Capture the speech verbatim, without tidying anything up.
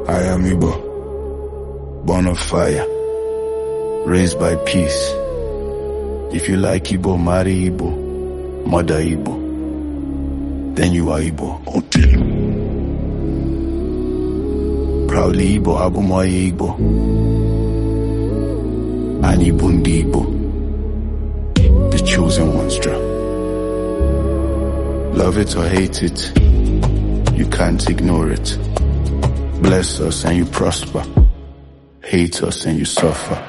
I am Igbo, born of fire, raised by peace. If you like Igbo, marry Igbo, mother Igbo, then you are Igbo. Until proudly Igbo, Abumoye Igbo, and Igbo ndi Igbo, the chosen ones drum. Love it or hate it, you can't ignore it. Bless us and you prosper, hate us and you suffer.